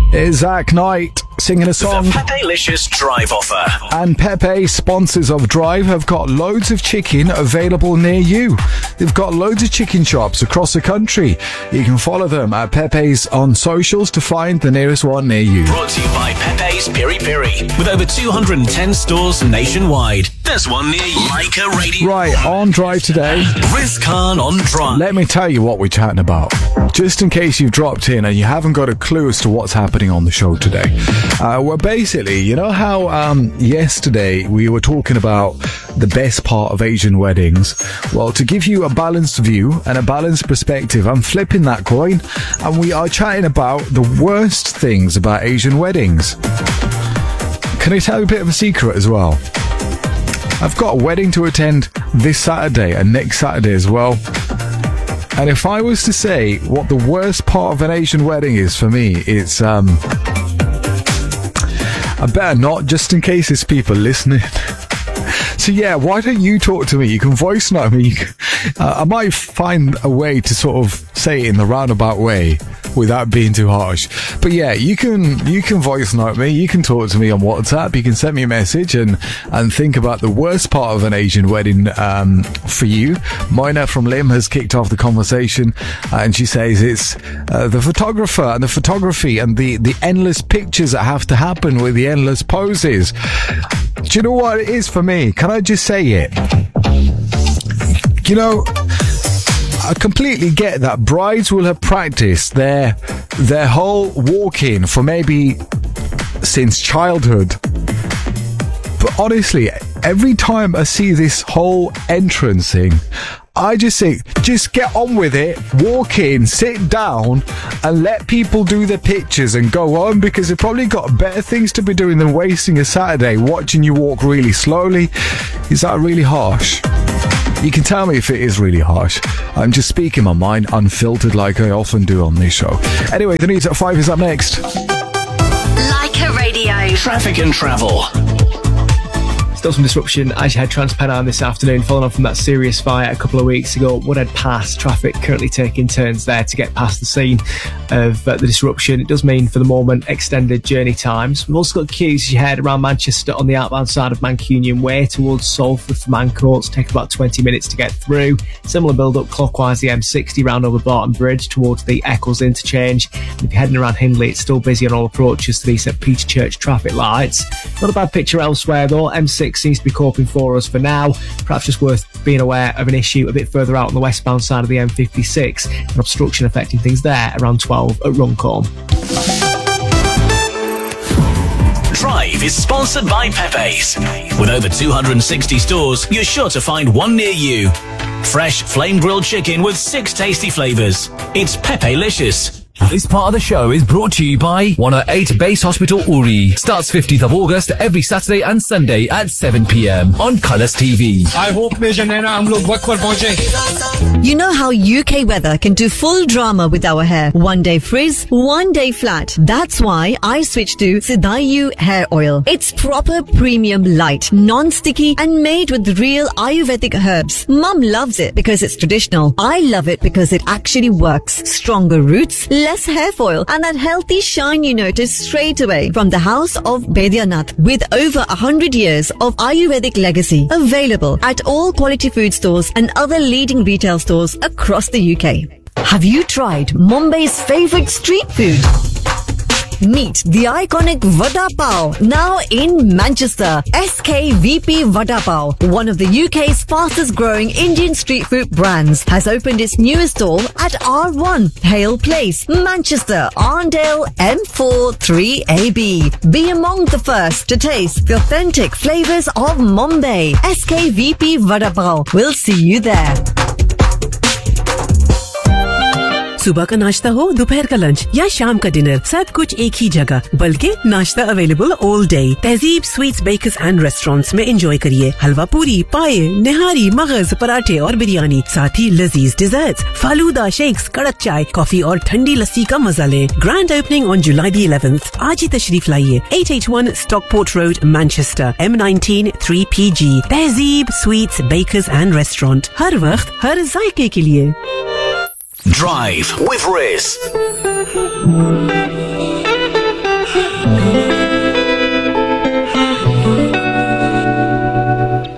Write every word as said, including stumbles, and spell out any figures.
It's Zach Knight singing a song. The Pepe-licious Drive offer. And Pepe, sponsors of Drive, have got loads of chicken available near you. They've got loads of chicken shops across the country. You can follow them at Pepe's on socials to find the nearest one near you. Brought to you by Pepe's Piri Piri. With over two hundred ten stores nationwide. There's one near you. Leica Radio. Right, on Drive today. Riz Khan on Drive. Let me tell you what we're chatting about. Just in case you've dropped in and you haven't got a clue as to what's happening on the show today. Uh, well, basically, you know how um, yesterday we were talking about the best part of Asian weddings? Well, to give you a balanced view and a balanced perspective, I'm flipping that coin and we are chatting about the worst things about Asian weddings. Can I tell you a bit of a secret as well? I've got a wedding to attend this Saturday and next Saturday as well. And if I was to say what the worst part of an Asian wedding is for me, it's, um, I better not, just in case there's people listening. So yeah, why don't you talk to me? You can voice note me. Uh, I might find a way to sort of say it in the roundabout way without being too harsh. But yeah, you can you can voice note me. You can talk to me on WhatsApp. You can send me a message and and think about the worst part of an Asian wedding um, for you. Moina from Lim has kicked off the conversation, uh, and she says it's uh, the photographer and the photography and the the endless pictures that have to happen with the endless poses. Do you know what it is for me? Can I just say it? You know, I completely get that brides will have practiced their their whole walk-in for maybe since childhood. But honestly, every time I see this whole entrance thing, I just think, just get on with it, walk in, sit down, and let people do their pictures and go on, because they've probably got better things to be doing than wasting a Saturday watching you walk really slowly. Is that really harsh? You can tell me if it is really harsh. I'm just speaking my mind, unfiltered, like I often do on this show. Anyway, the News at five is up next. Leica Radio. Traffic and travel. Still some disruption as you head Trans-Pennine this afternoon, following on from that serious fire a couple of weeks ago. Woodhead Pass, traffic currently taking turns there to get past the scene of uh, the disruption. It does mean, for the moment, extended journey times. We've also got queues as you head around Manchester on the outbound side of Mancunian Way towards Salford from Ancoats. Take about twenty minutes to get through. Similar build-up clockwise the M sixty round over Barton Bridge towards the Eccles interchange. And if you're heading around Hindley, it's still busy on all approaches to the St Peter Church traffic lights. Not a bad picture elsewhere though. M six seems to be coping for us for now. Perhaps just worth being aware of an issue a bit further out on the westbound side of the M fifty-six, and obstruction affecting things there around twelve at Runcorn. Drive is sponsored by Pepe's. With over two hundred sixty stores, you're sure to find one near you. Fresh flame grilled chicken with six tasty flavours. It's Pepe-licious. This part of the show is brought to you by one oh eight Base Hospital Uri. Starts fifteenth of August every Saturday and Sunday at seven p.m. on Colours T V. I hope Major Naina hum log waqt par pahunche. You know how U K weather can do full drama with our hair. One day frizz, one day flat. That's why I switched to Sidayu hair oil. It's proper premium light, non-sticky and made with real Ayurvedic herbs. Mum loves it because it's traditional. I love it because it actually works. Stronger roots, less hair foil, and that healthy shine you notice straight away. From the house of Baidyanath, with over a hundred years of Ayurvedic legacy, available at all quality food stores and other leading retail stores across the U K. Have you tried Mumbai's favorite street food? Meet the iconic Vada Pav, now in Manchester. S K V P Vada Pav, one of the U K's fastest growing Indian street food brands, has opened its newest stall at R one, Hale Place, Manchester, Arndale, M four three A B. Be among the first to taste the authentic flavours of Mumbai. S K V P Vada Pav. We'll see you there. सुबह का नाश्ता हो, दोपहर का lunch या शाम का dinner, सब कुछ एक ही जगह, बल्कि नाश्ता अवेलेबल ऑल डे। तहजीब स्वीट्स बेकर्स एंड रेस्टोरेंट्स में एंजॉय करिए हलवा पूरी, पाए, निहारी, मगज, पराठे और बिरयानी, साथ ही लजीज डिजर्ट्स, फालूदा, शेक्स, कड़क चाय, कॉफी और ठंडी लस्सी का मजा लें। Grand opening on July the eleventh. आज ही तशरीफ लाइए। eight eighty-one Stockport Road, Manchester, M nineteen three P G। तहजीब स्वीट्स बेकर्स एंड रेस्टोरेंट, हर वक्त हर जायके के लिए। Drive with Riz.